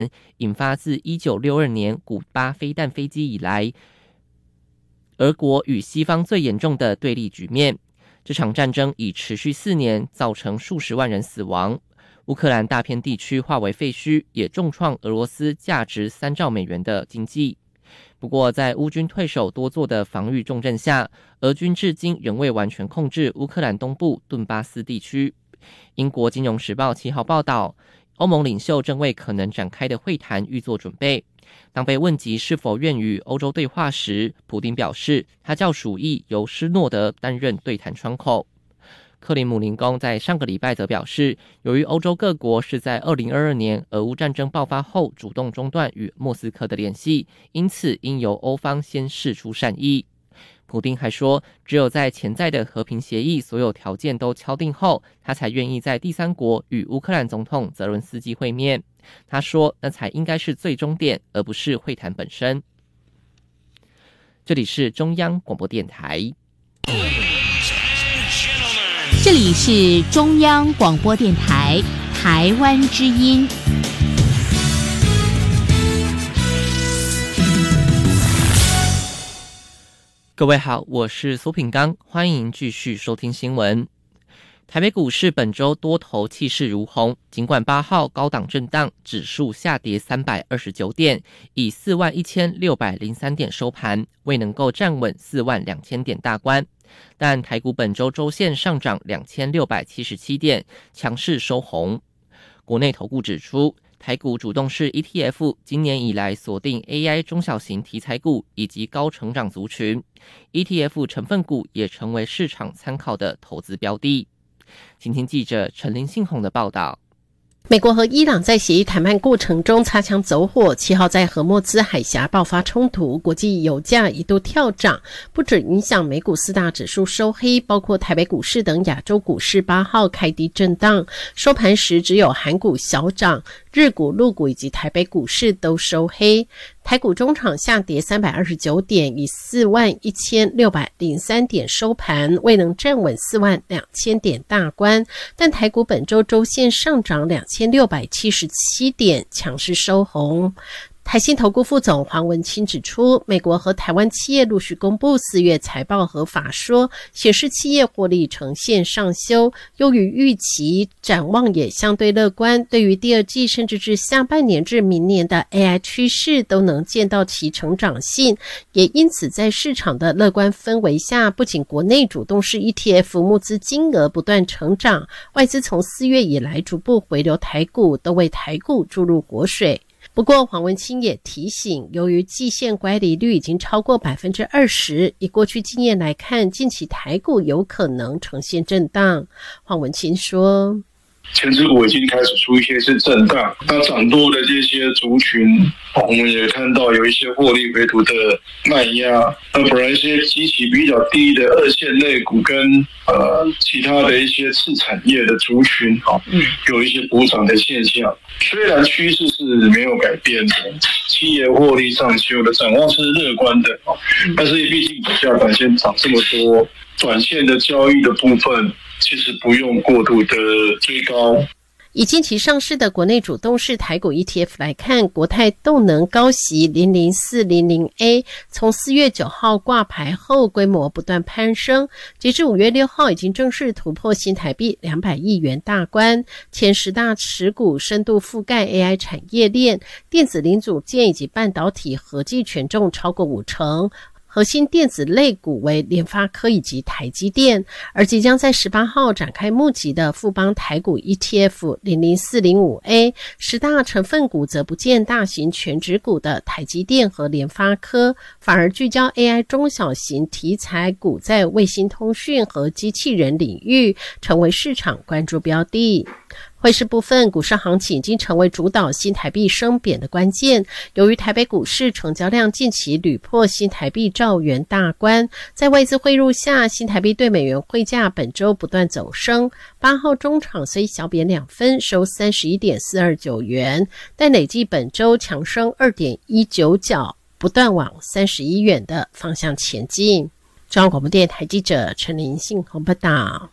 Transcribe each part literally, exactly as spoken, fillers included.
引发自一九六二年古巴飞弹飞机以来，俄国与西方最严重的对立局面。这场战争已持续四年，造成数十万人死亡。乌克兰大片地区化为废墟，也重创俄罗斯价值三兆美元的经济。不过，在乌军退守多座的防御重镇下，俄军至今仍未完全控制乌克兰东部顿巴斯地区。英国金融时报七号报道，欧盟领袖正为可能展开的会谈预做准备。当被问及是否愿与欧洲对话时，普丁表示他较属意由施诺德担任对谈窗口。克林姆林宫在上个礼拜则表示，由于欧洲各国是在二零二二年俄乌战争爆发后主动中断与莫斯科的联系，因此应由欧方先释出善意。普丁还说，只有在潜在的和平协议所有条件都敲定后，他才愿意在第三国与乌克兰总统泽伦斯基会面。他说，那才应该是最终点，而不是会谈本身。这里是中央广播电台。 这里是中央广播电台台湾之音。 各位好，我是苏品刚，欢迎继续收听新闻。台北股市本周多头气势如虹，尽管八号高档震荡，指数下跌三百二十九点，以四万一千六百零三点收盘，未能够站稳四万两千点大关。但台股本周周线上涨两千六百七十七点，强势收红。国内投顾指出，台股主动式 E T F 今年以来锁定 A I 中小型题材股以及高成长族群， E T F 成分股也成为市场参考的投资标的。请听记者陈林信宏的报道。 美国和伊朗在协议谈判过程中擦枪走火，七号在荷莫兹海峡爆发冲突，国际油价一度跳涨，不止影响美股四大指数收黑，包括台北股市等亚洲股市八号开低震荡，收盘时只有韩股小涨，日股、陆股以及台北股市都收黑。台股中场下跌三百二十九点，以四万一千六百零三点收盘，未能站稳四万两千点大关。但台股本周周线上涨两千六百七十七点，强势收红。台新投顾副总黄文清指出，美国和台湾企业陆续公布四月财报和法说，显示企业获利呈现上修，优于预期，展望也相对乐观。对于第二季甚至至下半年至明年的 A I 趋势都能见到其成长性，也因此在市场的乐观氛围下，不仅国内主动式 E T F 募资金额不断成长，外资从四月以来逐步回流台股，都为台股注入活水。不过黄文清也提醒，由于季线乖离率已经超过 百分之二十， 以过去经验来看，近期台股有可能呈现震荡。黄文清说， 前指股已经开始出一些是震荡，那涨多的这些族群，我们也看到有一些获利回吐的卖压。那本来一些基期比较低的二线类股跟呃其他的一些次产业的族群，哈，有一些补涨的现象。虽然趋势是没有改变的，企业获利上修的展望是乐观的，但是毕竟股价短线涨这么多，短线的交易的部分其实不用过度的追高。 以近期上市的国内主动式台股 E T F 来看，国泰动能高息 零零四零零 A 从四月九号挂牌后规模不断攀升，截至五月六号已经正式突破新台币两百亿元大关，前十大持股深度覆盖 A I 产业链，电子零组件以及半导体合计权重超过五成。核心电子类股为联发科以及台积电，而即将在十八号展开募集的富邦台股 E T F 零零四零五 A 十大成分股则不见大型全指股的台积电和联发科，反而聚焦 A I 中小型题材股在卫星通讯和机器人领域，成为市场关注标的。汇市部分，股市行情已经成为主导新台币升贬的关键。由于台北股市成交量近期屡破新台币兆元大关，在外资汇入下，新台币对美元汇价本周不断走升。八号中场虽小贬两分，收 三十一点四二九元，但累计本周强升 二点一九角，不断往三十一元的方向前进。中央广播电台记者陈林信宏报道。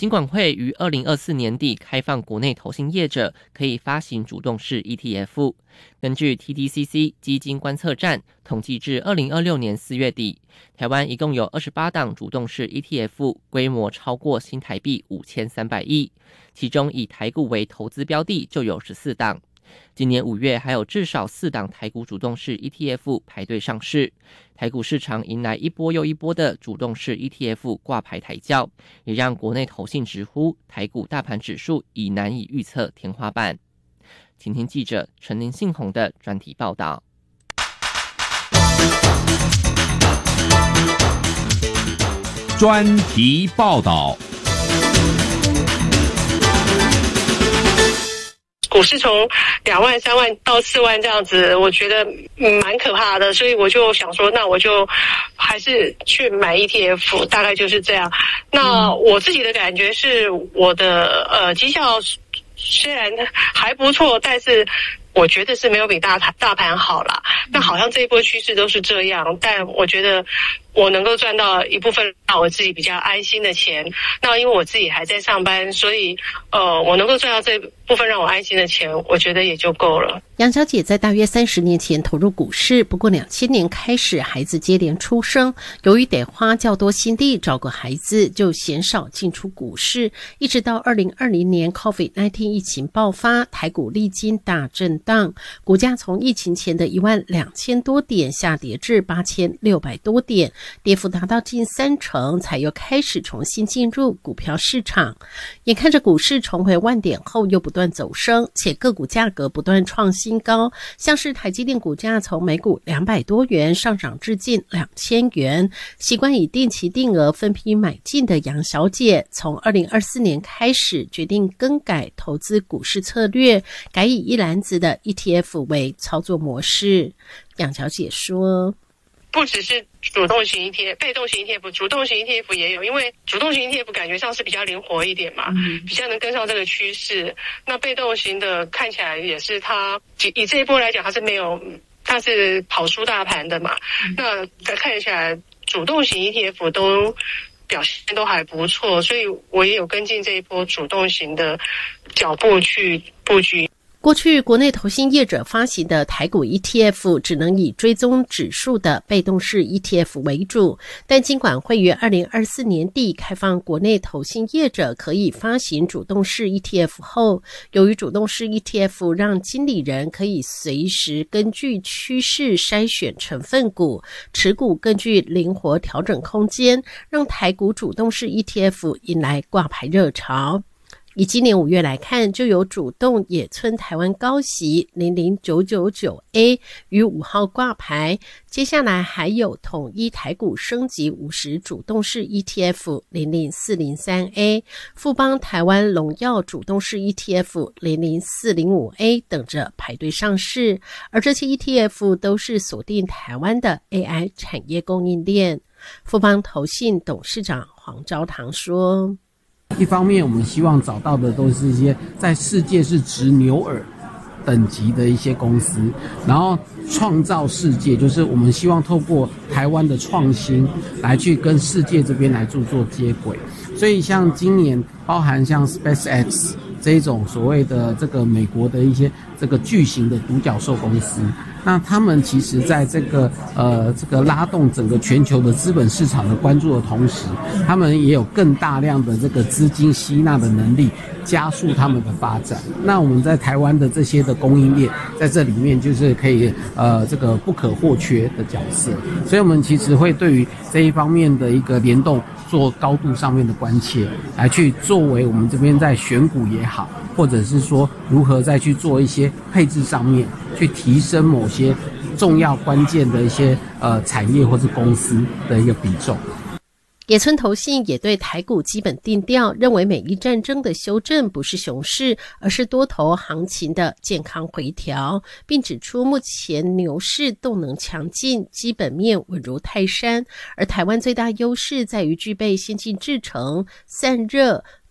金管会于二零二四年底开放国内投信业者可以发行主动式 E T F。根据 T D C C 基金观测站统计，至二零二六年四月底，台湾一共有二十八档主动式 E T F， 规模超过新台币五千三百亿，其中以台股为投资标的就有十四档。今年五月还有至少四档台股主动式 E T F 排队上市，台股市场迎来一波又一波的主动式 E T F 挂牌抬轿，也让国内投信直呼台股大盘指数已难以预测天花板。请听记者陈林信宏的专题报道。 专题报道。 股市从两万、三万到四万这样子，我觉得嗯蛮可怕的，所以我就想说，那我就还是去买 E T F， 大概就是这样。那我自己的感觉是，我的呃绩效虽然还不错，但是我觉得是没有比大盘大盘好啦。那好像这一波趋势都是这样，但我觉得我能够赚到一部分让我自己比较安心的钱。那因为我自己还在上班，所以呃，我能够赚到这部分让我安心的钱，我觉得也就够了。 杨小姐在大约三十年前投入股市，不过两千年开始孩子接连出生，由于得花较多心力照顾孩子，就鲜少进出股市，一直到二零二零年 COVID 十九 疫情爆发，台股历经大震荡，股价从疫情前的一万两千多点下跌至八千六百多点，跌幅达到近三成，才又开始重新进入股票市场。眼看着股市重回万点后又不断走升，且个股价格不断创新高，像是台积电股价从每股两百多元上涨至近两千元。习惯以定期定额分批买进的杨小姐，从二零二四年开始决定更改投资股市策略，改以一篮子的 E T F 为操作模式。杨小姐说， 不只是主动型 E T F， 被动型 E T F， 主动型 E T F 也有，因为主动型 E T F 感觉上是比较灵活一点嘛，嗯、比较能跟上这个趋势。那被动型的看起来也是它以这一波来讲，它是没有，它是跑输大盘的嘛。嗯、那看起来主动型 E T F 都表现都还不错，所以我也有跟进这一波主动型的脚步去布局。 过去国内投信业者发行的台股 E T F 只能以追踪指数的被动式 E T F 为主，但金管会于二零二四年底开放国内投信业者可以发行主动式 E T F 后，由于主动式 E T F 让经理人可以随时根据趋势筛选成分股，持股更具灵活调整空间，让台股主动式 E T F 迎来挂牌热潮。以今年五月来看，就有主动野村台湾高息 零零九九九 A 于五号挂牌，接下来还有统一台股升级五十主动式 E T F 零零四零三 A， 富邦台湾荣耀主动式 E T F 零零四零五 A 等着排队上市，而这些 E T F 都是锁定台湾的 A I 产业供应链。富邦投信董事长黄昭堂说， 一方面我们希望找到的都是一些在世界是值牛耳等级的一些公司，然后创造世界，就是我们希望透过台湾的创新来去跟世界这边来做做接轨。所以像今年包含像 SpaceX 这一种所谓的这个美国的一些这个巨型的独角兽公司，那他们其实在这个呃这个拉动整个全球的资本市场的关注的同时，他们也有更大量的这个资金吸纳的能力，加速他们的发展。那我们在台湾的这些的供应链在这里面就是可以呃这个不可或缺的角色，所以我们其实会对于这一方面的一个联动做高度上面的关切，来去作为我们这边在选股也好，或者是说如何再去做一些配置上面去提升某些重要关键的一些呃产业或是公司的一个比重。 野村投信也对台股基本定调，认为美伊战争的修正不是熊市，而是多头行情的健康回调，并指出目前牛市动能强劲，基本面稳如泰山，而台湾最大优势在于具备先进制程、散热、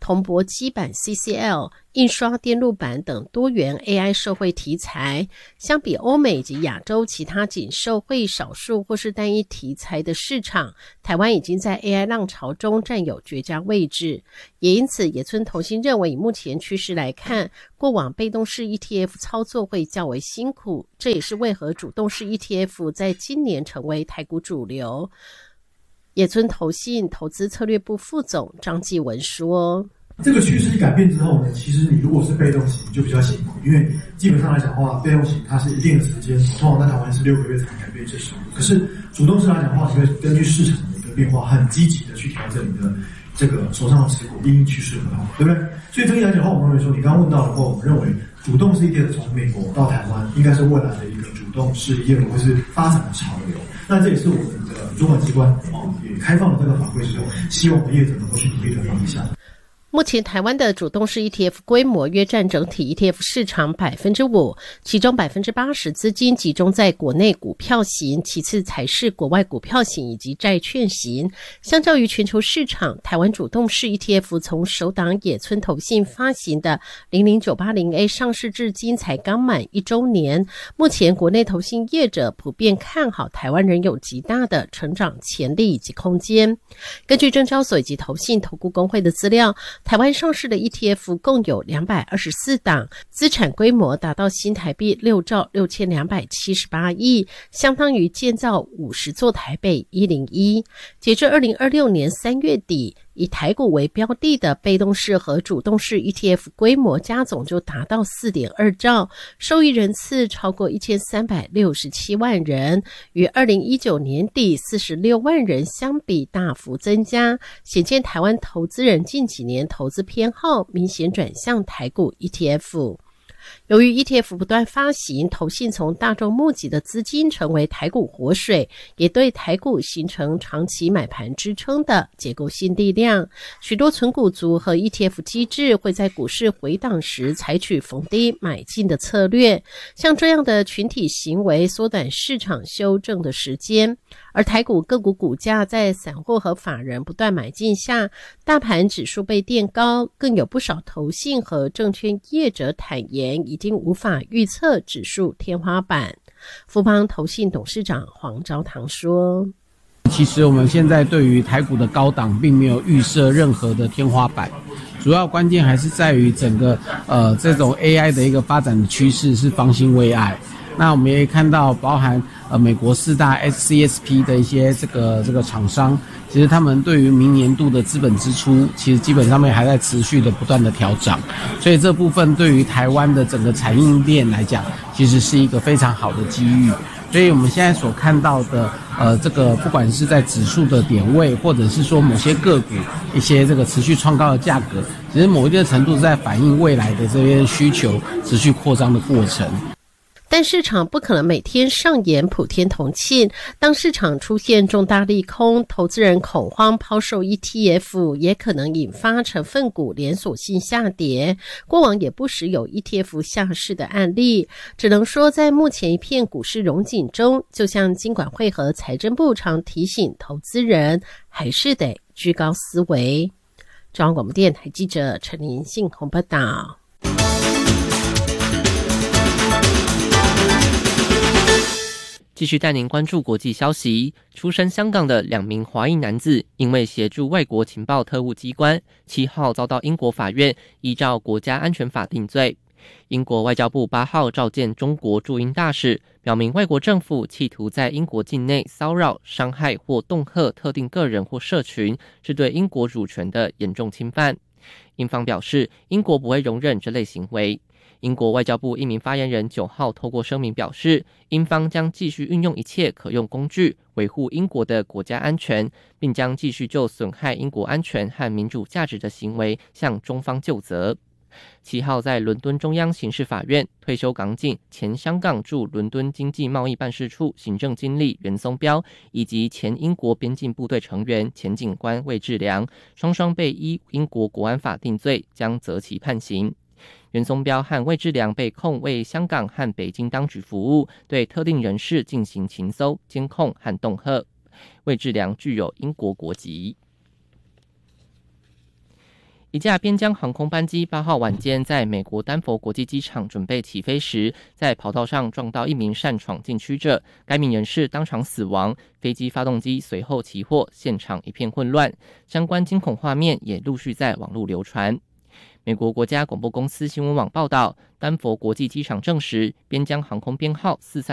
铜箔基板 C C L、印刷电路板等多元 A I 社会题材。相比欧美以及亚洲其他仅受惠少数或是单一题材的市场，台湾已经在 A I 浪潮中占有绝佳位置。也因此，野村投信认为以目前趋势来看，过往被动式 E T F 操作会较为辛苦，这也是为何主动式 E T F 在今年成为台股主流。野村投信投资策略部副总张继文说， 这个趋势改变之后呢，其实你如果是被动型就比较辛苦，因为基本上来讲的话，被动型它是一定的时间，通常在台湾是六个月才改变这十五。可是主动式来讲的话，你会根据市场的一个变化，很积极的去调整你的这个手上的持股，因应趋势很好，对不对？所以这个来讲的话，我们认为说，你刚刚问到的话，我们认为主动式 E T F 从美国到台湾，应该是未来的一个主动式 E T F 会是发展的潮流。那这也是我们的主管机关哦也开放了这个法规之后，希望我们业者能够去努力的方向。 目前台湾的主动式 E T F 规模约占整体 E T F 市场 百分之五， 其中 百分之八十 资金集中在国内股票型，其次才是国外股票型以及债券型。相较于全球市场，台湾主动式 E T F 从首档野村投信发行的 零零九八零 A 上市至今才刚满一周年，目前国内投信业者普遍看好台湾仍有极大的成长潜力以及空间。根据证交所以及投信投顾公会的资料，台湾上市的 E T F 共有两百二十四档，资产规模达到新台币六兆六千两百七十八亿，相当于建造五十座台北一零一。截至二零二六年三月底，以台股为标的的被动式和主动式 E T F 规模加总就达到 四点二兆，受益人次超过一千三百六十七万人，与二零一九年底四十六万人相比大幅增加，显见台湾投资人近几年投资偏好明显转向台股 E T F。由于 E T F 不断发行，投信从大众募集的资金成为台股活水，也对台股形成长期买盘支撑的结构性力量。许多存股族和 E T F 机制会在股市回档时采取逢低买进的策略，像这样的群体行为缩短市场修正的时间。而台股个股股价在散户和法人不断买进下，大盘指数被垫高，更有不少投信和证券业者坦言已经无法预测指数天花板。富邦投信董事长黄昭堂说， 其实我们现在对于台股的高档并没有预设任何的天花板，主要关键还是在于整个呃这种 A I 的一个发展的趋势是方兴未艾。那我们也看到包含呃美国四大 C S P 的一些这个这个厂商，其实他们对于明年度的资本支出其实基本上面还在持续的不断的调涨，所以这部分对于台湾的整个产业链来讲其实是一个非常好的机遇。所以我们现在所看到的呃这个不管是在指数的点位，或者是说某些个股一些这个持续创高的价格，其实某一定的程度是在反映未来的这些需求持续扩张的过程。 但市场不可能每天上演普天同庆，当市场出现重大利空，投资人恐慌抛售 E T F， 也可能引发成分股连锁性下跌。过往也不时有 E T F 下市的案例，只能说在目前一片股市荣景中，就像金管会和财政部常提醒投资人，还是得居高思维。中央广播电台记者陈林信鸿报道。 继续带您关注国际消息。出身香港的两名华裔男子，因为协助外国情报特务机关，七号遭到英国法院依照国家安全法定罪。英国外交部八号召见中国驻英大使，表明外国政府企图在英国境内骚扰、伤害或恫吓特定个人或社群，是对英国主权的严重侵犯。英方表示，英国不会容忍这类行为。英国外交部一名发言人九号透过声明表示，英方将继续运用一切可用工具维护英国的国家安全，并将继续就损害英国安全和民主价值的行为向中方究责。七号在伦敦中央刑事法院，退休港警前香港驻伦敦经济贸易办事处行政经理袁松标以及前英国边境部队成员前警官魏志良，双双被依英国国安法定罪，将择期判刑。袁松标和魏志良被控为香港和北京当局服务，对特定人士进行情搜、监控和恫吓。魏志良具有英国国籍。 一架边疆航空班机八号晚间在美国丹佛国际机场准备起飞时，在跑道上撞到一名擅闯禁区者，该名人士当场死亡，飞机发动机随后起火，现场一片混乱，相关惊恐画面也陆续在网络流传。美国国家广播公司新闻网报道，丹佛国际机场证实，边疆航空编号四三